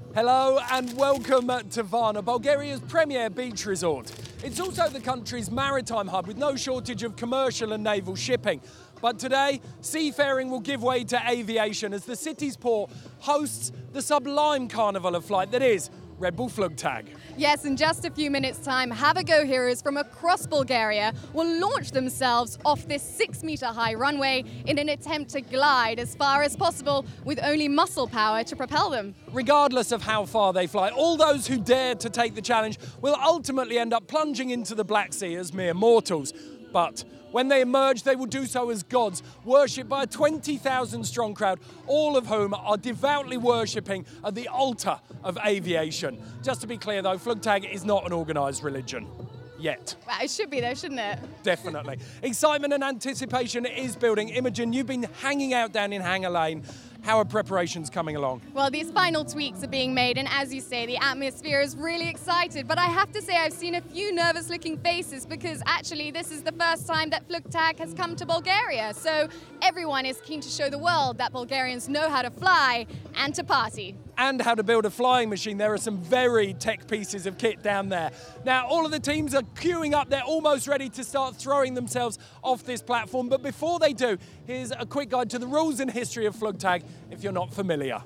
Hello and welcome to Varna, Bulgaria's premier beach resort. It's also the country's maritime hub with no shortage of commercial and naval shipping. But today, seafaring will give way to aviation as the city's port hosts the sublime carnival of flight that is Red Bull Flugtag. Yes, in just a few minutes' time, Have a Go heroes from across Bulgaria will launch themselves off this 6-metre-high runway in an attempt to glide as far as possible with only muscle power to propel them. Regardless of how far they fly, all those who dare to take the challenge will ultimately end up plunging into the Black Sea as mere mortals. But when they emerge, they will do so as gods, worshipped by a 20,000-strong crowd, all of whom are devoutly worshipping at the altar of aviation. Just to be clear, though, Flugtag is not an organised religion. Yet. Well, it should be though, shouldn't it? Definitely. Excitement and anticipation is building. Imogen, you've been hanging out down in Hangar Lane. How are preparations coming along? Well, these final tweaks are being made, and as you say, the atmosphere is really excited. But I have to say I've seen a few nervous-looking faces because actually this is the first time that Flugtag has come to Bulgaria. So everyone is keen to show the world that Bulgarians know how to fly and to party. And how to build a flying machine. There are some very tech pieces of kit down there. Now, all of the teams are queuing up. They're almost ready to start throwing themselves off this platform. But before they do, here's a quick guide to the rules and history of Flugtag, if you're not familiar.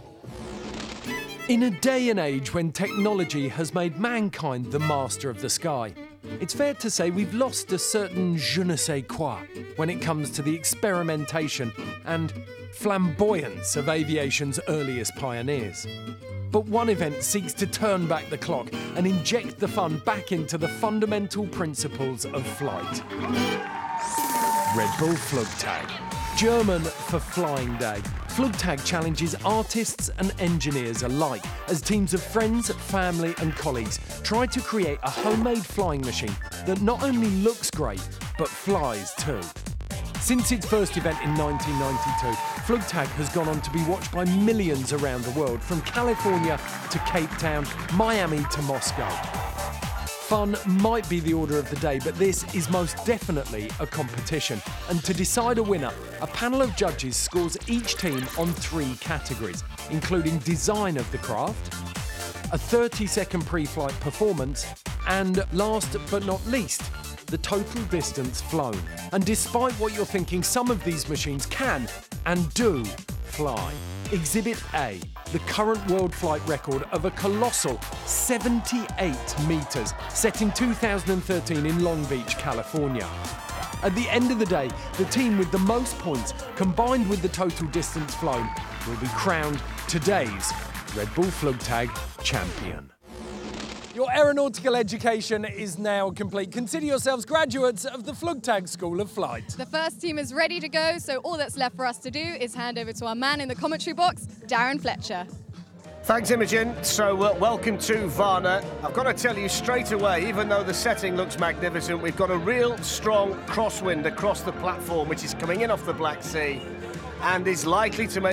In a day and age when technology has made mankind the master of the sky, it's fair to say we've lost a certain je ne sais quoi when it comes to the experimentation and flamboyance of aviation's earliest pioneers. But one event seeks to turn back the clock and inject the fun back into the fundamental principles of flight. Red Bull Flugtag. German for Flying Day, Flugtag challenges artists and engineers alike as teams of friends, family and colleagues try to create a homemade flying machine that not only looks great, but flies too. Since its first event in 1992, Flugtag has gone on to be watched by millions around the world, from California to Cape Town, Miami to Moscow. Fun might be the order of the day, but this is most definitely a competition. And to decide a winner, a panel of judges scores each team on 3 categories, including design of the craft, a 30-second pre-flight performance, and last but not least, the total distance flown. And despite what you're thinking, some of these machines can and do fly. Exhibit A, the current world flight record of a colossal 78 metres, set in 2013 in Long Beach, California. At the end of the day, the team with the most points, combined with the total distance flown, will be crowned today's Red Bull Flugtag champion. Your aeronautical education is now complete. Consider yourselves graduates of the Flugtag School of Flight. The first team is ready to go, so all that's left for us to do is hand over to our man in the commentary box, Darren Fletcher. Thanks, Imogen. So, welcome to Varna. I've got to tell you straight away, even though the setting looks magnificent, we've got a real strong crosswind across the platform, which is coming in off the Black Sea and is likely to make